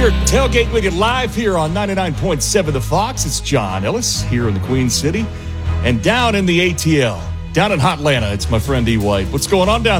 We're tailgate wicked live here on 99.7 The Fox. It's John Ellis here in the Queen City. And down in the ATL, down in Hotlanta, it's my friend E. White. What's going on down